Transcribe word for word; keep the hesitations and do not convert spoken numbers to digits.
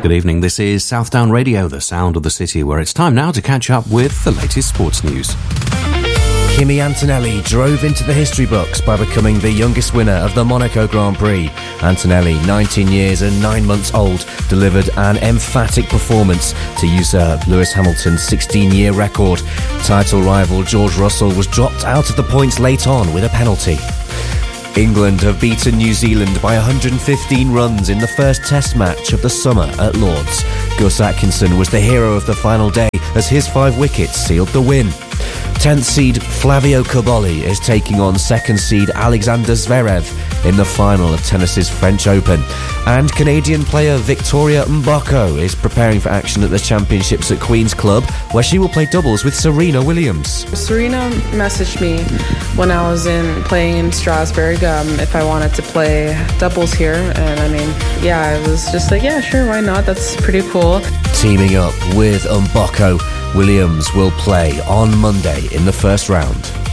Good evening, this is Southdown Radio, the sound of the city, where it's time now to catch up with the latest sports news. Kimi Antonelli drove into the history books by becoming the youngest winner of the Monaco Grand Prix. Antonelli, nineteen years and nine months old, delivered an emphatic performance to usurp Lewis Hamilton's sixteen-year record. Title rival George Russell was dropped out of the points late on with a penalty. England have beaten New Zealand by one hundred fifteen runs in the first test match of the summer at Lord's. Gus Atkinson was the hero of the final day as his five wickets sealed the win. tenth seed Flavio Cobolli is taking on second seed Alexander Zverev in the final of tennis's French Open. And Canadian player Victoria Mboko is preparing for action at the championships at Queen's Club, where she will play doubles with Serena Williams. Serena messaged me when I was in playing in Strasbourg um, if I wanted to play doubles here, and I mean, yeah, I was just like, yeah, sure, why not? That's pretty cool. Teaming up with Mboko, Williams will play on Monday in the first round.